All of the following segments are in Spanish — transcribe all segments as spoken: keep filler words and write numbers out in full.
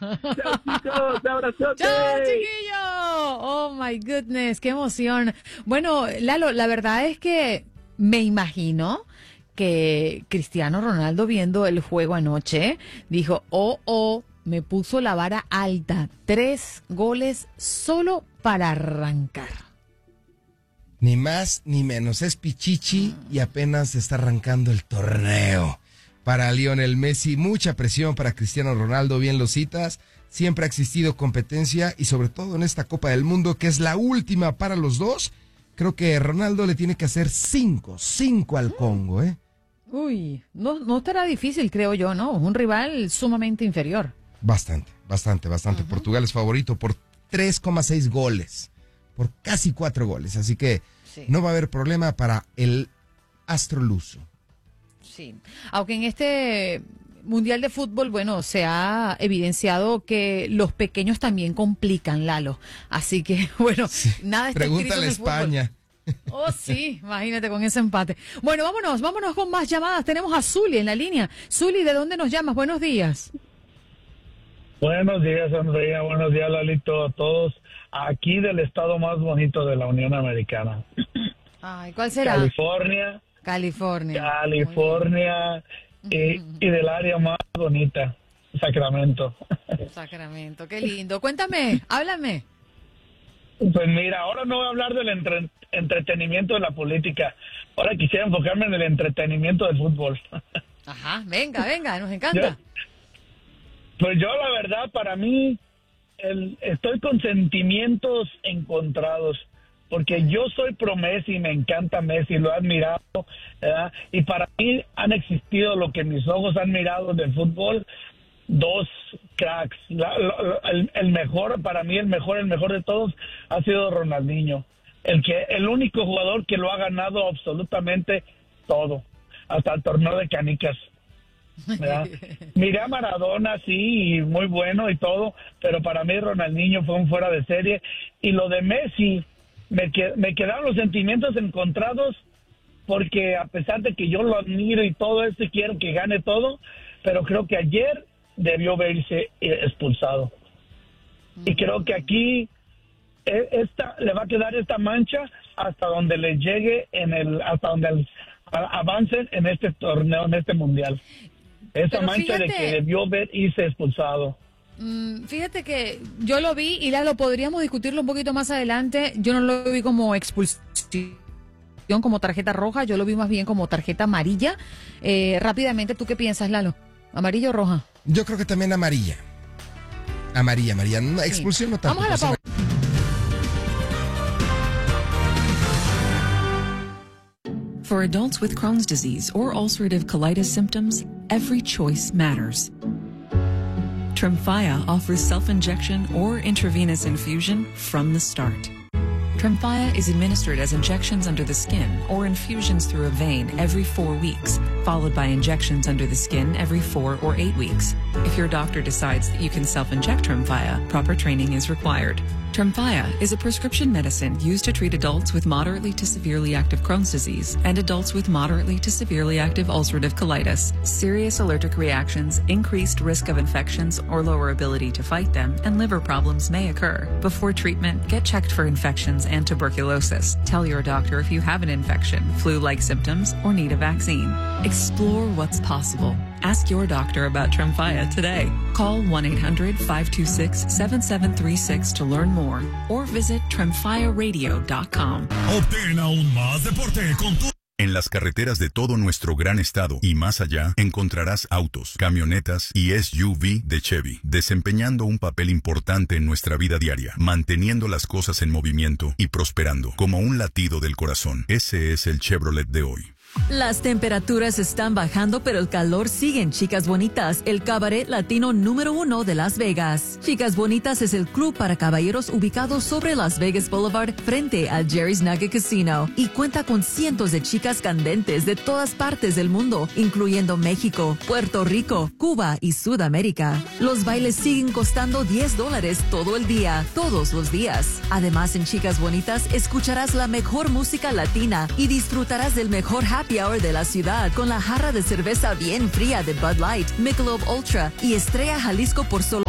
Chao, chicos, abrazote. Chao, chiquillo. Oh, my goodness, qué emoción. Bueno, Lalo, la verdad es que me imagino que Cristiano Ronaldo, viendo el juego anoche, dijo, oh, oh, me puso la vara alta. Tres goles solo para arrancar. Ni más ni menos, es Pichichi y apenas está arrancando el torneo. Para Lionel Messi, mucha presión para Cristiano Ronaldo, bien lo citas. Siempre ha existido competencia y sobre todo en esta Copa del Mundo, que es la última para los dos. Creo que Ronaldo le tiene que hacer cinco, cinco al Congo, ¿eh? Uy, no, no estará difícil, creo yo, ¿no? Un rival sumamente inferior. Bastante, bastante, bastante. Uh-huh. Portugal es favorito por tres coma seis goles, por casi cuatro goles. Así que sí, no va a haber problema para el astro luso. Sí, aunque en este Mundial de Fútbol, bueno, se ha evidenciado que los pequeños también complican, Lalo. Así que, bueno, sí, nada está pregúntale escrito en el España. Fútbol. Oh, sí, imagínate con ese empate. Bueno, vámonos, vámonos con más llamadas. Tenemos a Zuli en la línea. Zuli, ¿de dónde nos llamas? Buenos días. Buenos días, Andrea. Buenos días, Lalito, a todos. Aquí del estado más bonito de la Unión Americana. Ay, ¿cuál será? California. California. California y, uh-huh. y del área más bonita, Sacramento. Sacramento, qué lindo. Cuéntame, háblame. Pues mira, ahora no voy a hablar del entre, entretenimiento de la política. Ahora quisiera enfocarme en el entretenimiento del fútbol. Ajá, venga, venga, nos encanta. Yo, pues yo la verdad, para mí, el, estoy con sentimientos encontrados. Porque yo soy pro Messi, me encanta Messi, lo he admirado, ¿verdad? Y para mí han existido lo que mis ojos han mirado del fútbol, dos cracks. La, la, el, el mejor, para mí el mejor, el mejor de todos ha sido Ronaldinho. El que, el único jugador que lo ha ganado absolutamente todo, hasta el torneo de canicas, ¿verdad? Miré a Maradona, sí, y muy bueno y todo, pero para mí Ronaldinho fue un fuera de serie. Y lo de Messi, Me, que, me quedaron los sentimientos encontrados porque a pesar de que yo lo admiro y todo esto y quiero que gane todo, pero creo que ayer debió verse expulsado. Mm. Y creo que aquí esta, le va a quedar esta mancha hasta donde le llegue, en el hasta donde el, a, avancen en este torneo, en este mundial. Esa pero mancha fíjate, de que debió ver irse expulsado. Fíjate que yo lo vi y la lo podríamos discutirlo un poquito más adelante. Yo no lo vi como expulsión, como tarjeta roja, yo lo vi más bien como tarjeta amarilla. Eh, rápidamente, ¿tú qué piensas, Lalo? ¿Amarilla o roja? Yo creo que también amarilla. Amarilla, amarilla. No, sí. Expulsión no tanto. Vamos a la pausa. For adults with Crohn's disease or ulcerative colitis symptoms, every choice matters. Tremfya offers self-injection or intravenous infusion from the start. Tremfya is administered as injections under the skin or infusions through a vein every four weeks, followed by injections under the skin every four or eight weeks. If your doctor decides that you can self-inject Tremfya, proper training is required. Tremfya is a prescription medicine used to treat adults with moderately to severely active Crohn's disease and adults with moderately to severely active ulcerative colitis. Serious allergic reactions, increased risk of infections or lower ability to fight them, and liver problems may occur. Before treatment, get checked for infections and tuberculosis. Tell your doctor if you have an infection, flu-like symptoms, or need a vaccine. Explore what's possible. Ask your doctor about Tremfya today. Call one eight hundred five two six seven seven three six to learn more or visit tremfya radio dot com. Obtén aún más deporte con tu... En las carreteras de todo nuestro gran estado y más allá encontrarás autos, camionetas y S U V de Chevy, desempeñando un papel importante en nuestra vida diaria, manteniendo las cosas en movimiento y prosperando como un latido del corazón. Ese es el Chevrolet de hoy. Las temperaturas están bajando, pero el calor sigue en Chicas Bonitas, el cabaret latino número uno de Las Vegas. Chicas Bonitas es el club para caballeros ubicado sobre Las Vegas Boulevard frente al Jerry's Nugget Casino y cuenta con cientos de chicas candentes de todas partes del mundo, incluyendo México, Puerto Rico, Cuba y Sudamérica. Los bailes siguen costando diez dólares todo el día, todos los días. Además, en Chicas Bonitas escucharás la mejor música latina y disfrutarás del mejor happy hour de la ciudad con la jarra de cerveza bien fría de Bud Light, Michelob Ultra y Estrella Jalisco por solo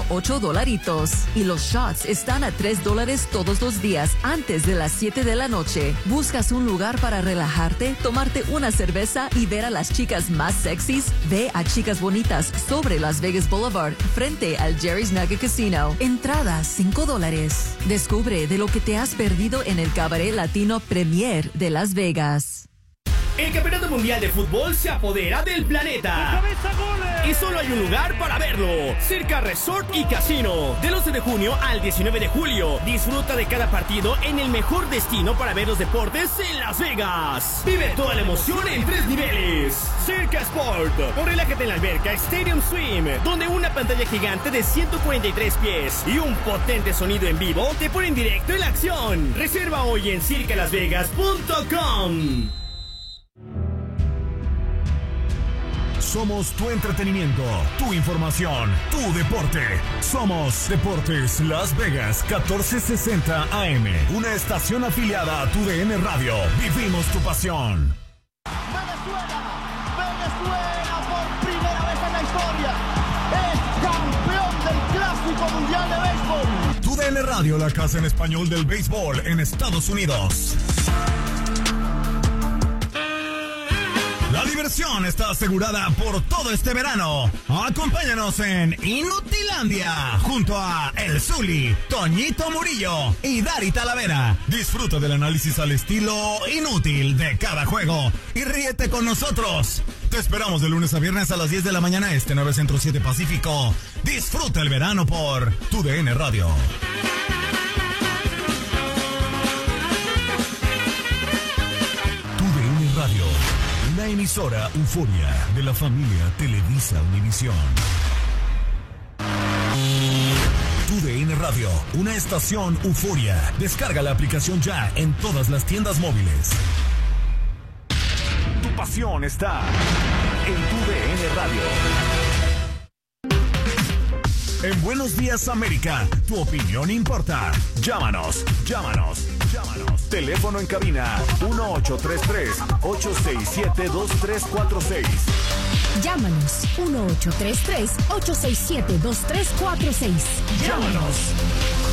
ocho dolaritos. Y los shots están a tres dólares todos los días antes de las siete de la noche. ¿Buscas un lugar para relajarte, tomarte una cerveza y ver a las chicas más sexys? Ve a Chicas Bonitas sobre Las Vegas Boulevard, frente al Jerry's Nugget Casino. Entrada cinco dólares. Descubre de lo que te has perdido en el Cabaret Latino Premier de Las Vegas. El Campeonato Mundial de Fútbol se apodera del planeta. Y solo hay un lugar para verlo. Circa Resort y Casino. Del once de junio al diecinueve de julio. Disfruta de cada partido en el mejor destino para ver los deportes en Las Vegas. Vive toda la emoción en tres niveles. Circa Sport. O relájate en la alberca Stadium Swim, donde una pantalla gigante de ciento cuarenta y tres pies y un potente sonido en vivo te ponen directo en la acción. Reserva hoy en circa las vegas punto com. Somos tu entretenimiento, tu información, tu deporte. Somos Deportes Las Vegas catorce sesenta A M, una estación afiliada a tu D N Radio. Vivimos tu pasión. Venezuela, Venezuela por primera vez en la historia es campeón del Clásico Mundial de Béisbol. Tu D N Radio, la casa en español del béisbol en Estados Unidos. La diversión está asegurada por todo este verano. Acompáñanos en Inutilandia junto a El Zuli, Toñito Murillo y Dari Talavera. Disfruta del análisis al estilo inútil de cada juego y ríete con nosotros. Te esperamos de lunes a viernes a las diez de la mañana este, nueve Centro siete Pacífico. Disfruta el verano por Tu D N Radio. Tu D N Radio. Una emisora Euforia de la familia Televisa Univisión. Tu D N Radio, una estación Euforia. Descarga la aplicación ya en todas las tiendas móviles. Tu pasión está en Tu D N Radio. En Buenos Días América, tu opinión importa. Llámanos, llámanos, llámanos. Teléfono en cabina uno ocho tres tres, ocho seis siete, dos tres cuatro seis. Llámanos uno ocho tres tres, ocho seis siete, dos tres cuatro seis. Llámanos.